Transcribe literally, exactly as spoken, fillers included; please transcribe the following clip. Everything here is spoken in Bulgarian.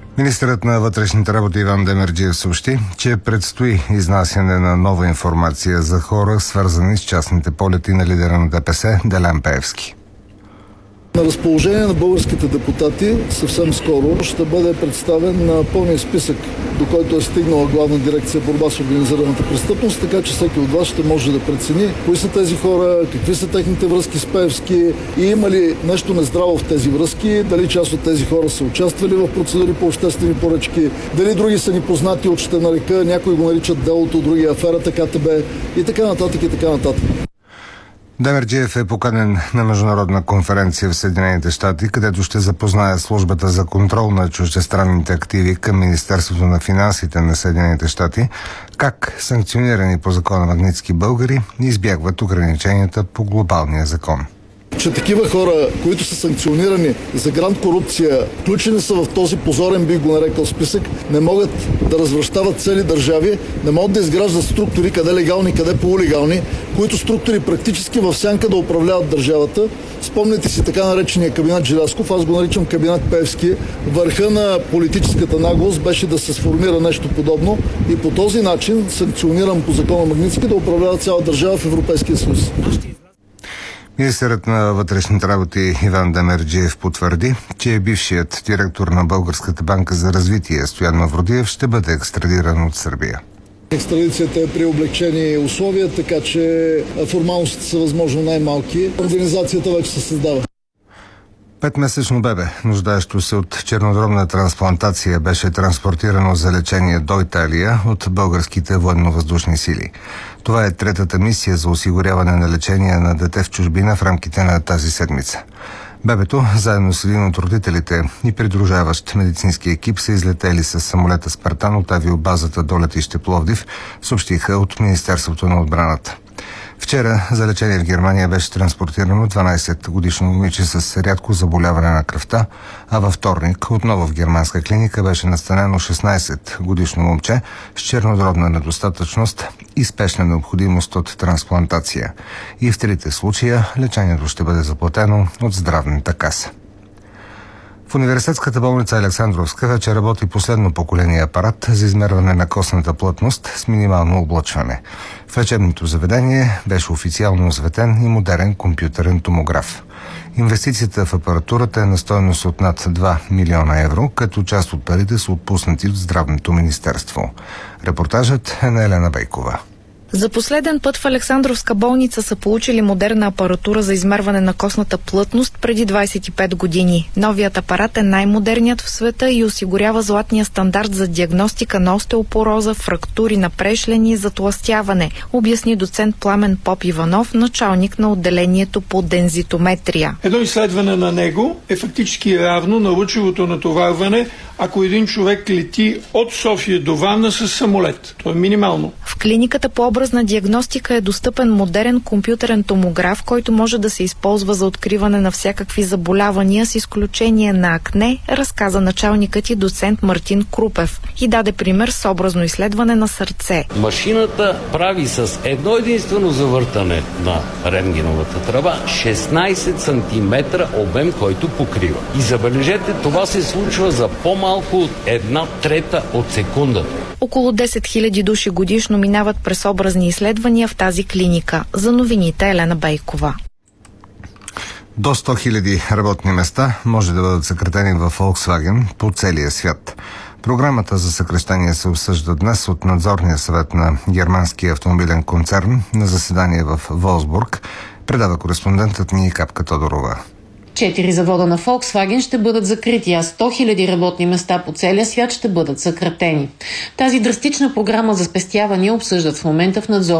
Министърът на вътрешните работи Иван Демерджиев съобщи, че предстои изнасяне на нова информация за хора, свързани с частните полети на лидера на ДПС Делян Пеевски. На разположение на българските депутати съвсем скоро ще бъде представен на пълния списък, до който е стигнала Главна дирекция борба с организираната престъпност, така че всеки от вас ще може да прецени кои са тези хора, какви са техните връзки с Пеевски и има ли нещо нездраво в тези връзки, дали част от тези хора са участвали в процедури по обществени поръчки, дали други са ни познати от ще нарека, някои го наричат делото, други аферата КТБ и така нататък и така нататък. Демерджиев е поканен на международна конференция в Съединените щати, където ще запознае службата за контрол на чуждестранните активи към Министерството на финансите на Съединените щати, как санкционирани по закона магнитски българи избягват ограниченията по глобалния закон. Че такива хора, които са санкционирани за гранд корупция, включени са в този позорен, би го нарекал, списък, не могат да развръщават цели държави, не могат да изграждат структури, къде легални, къде полулегални, които структури практически в сянка да управляват държавата. Спомняте си така наречения кабинет Желязков, аз го наричам кабинет Пеевски. Върха на политическата наглост беше да се сформира нещо подобно и по този начин, санкциониран по закона Магнитски, да управлява цяла държава в Европейския съюз. Министърът на вътрешните работи Иван Демерджиев потвърди, че бившият директор на Българската банка за развитие Стоян Мавродиев ще бъде екстрадиран от Сърбия. Екстрадицията е при облегчени условия, така че формалностите са възможно най-малки. Организацията вече се създава. Петмесечно бебе, нуждаещо се от чернодробна трансплантация, беше транспортирано за лечение до Италия от българските военновъздушни сили. Това е третата мисия за осигуряване на лечение на дете в чужбина в рамките на тази седмица. Бебето, заедно с един от родителите и придружаващ медицински екип, са излетели с самолета Спартан от авиобазата до летище Пловдив, съобщиха от Министерството на отбраната. Вчера за лечение в Германия беше транспортирано дванайсетгодишно момиче с рядко заболяване на кръвта, а във вторник отново в германска клиника беше настанено шестнайсетгодишно момче с чернодробна недостатъчност и спешна необходимост от трансплантация. И в трите случая лечението ще бъде заплатено от здравната каса. В университетската болница Александровска вече работи последно поколение апарат за измерване на костната плътност с минимално облъчване. В лечебното заведение беше официално осветен и модерен компютърен томограф. Инвестицията в апаратурата е на стойност от над два милиона евро, като част от парите са отпуснати от Здравното министерство. Репортажът е на Елена Бейкова. За последен път в Александровска болница са получили модерна апаратура за измерване на костната плътност преди двайсет и пет години. Новият апарат е най-модерният в света и осигурява златния стандарт за диагностика на остеопороза, фрактури на прешлени и затлъстяване, обясни доцент Пламен Поп-Иванов, началник на отделението по дензитометрия. Едно изследване на него е фактически равно на лъчевото натоварване, ако един човек лети от София до Варна с самолет. То е минимално. В клиниката по образна диагностика е достъпен модерен компютърен томограф, който може да се използва за откриване на всякакви заболявания с изключение на акне, разказа началникът и доцент Мартин Крупев и даде пример с образно изследване на сърце. Машината прави с едно единствено завъртане на рентгеновата тръба шестнайсет сантиметра обем, който покрива. И забележете, това се случва за по-малко от една трета от секундата. Около десет хиляди души годишно минават през образни изследвания в тази клиника. За новините Елена Бейкова. До сто хиляди работни места може да бъдат съкратени в Volkswagen по целия свят. Програмата за съкращение се обсъжда днес от надзорния съвет на германския автомобилен концерн на заседание в Волсбург, предава кореспондентът ни Капка Тодорова. Четири завода на Volkswagen ще бъдат закрити, а сто хиляди работни места по целия свят ще бъдат съкратени. Тази драстична програма за спестявания обсъждат в момента в надзор